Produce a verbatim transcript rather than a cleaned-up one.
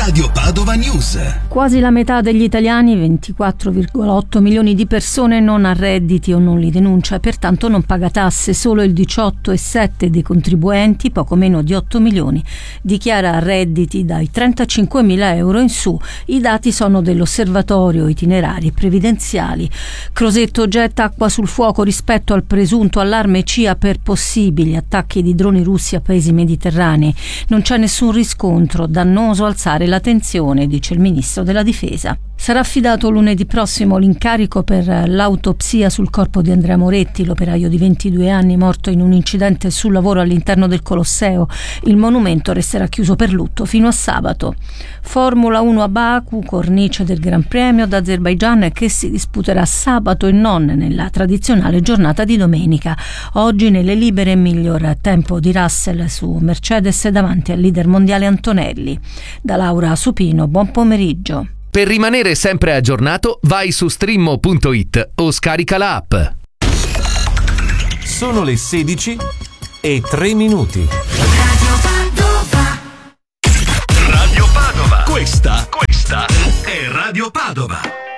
Radio Padova News. Quasi la metà degli italiani, ventiquattro virgola otto milioni di persone, non ha redditi o non li denuncia e pertanto non paga tasse. Solo il diciotto virgola sette dei contribuenti, poco meno di otto milioni, dichiara redditi dai trentacinquemila euro in su. I dati sono dell'Osservatorio Itinerari e Previdenziali. Crosetto getta acqua sul fuoco rispetto al presunto allarme C I A per possibili attacchi di droni russi a paesi mediterranei. Non c'è nessun riscontro, dannoso alzare la tensione, dice il ministro della Difesa. Sarà affidato lunedì prossimo l'incarico per l'autopsia sul corpo di Andrea Moretti, l'operaio di ventidue anni morto in un incidente sul lavoro all'interno del Colosseo. Il monumento resterà chiuso per lutto fino a sabato. Formula uno a Baku, cornice del Gran Premio d'Azerbaigian, che si disputerà sabato e non nella tradizionale giornata di domenica. Oggi nelle libere miglior tempo di Russell su Mercedes davanti al leader mondiale Antonelli. Da Laura Supino, buon pomeriggio. Per rimanere sempre aggiornato, vai su streammo punto it o scarica la app. Sono le sedici e tre minuti. Radio Padova. Radio Padova. Questa, questa è Radio Padova.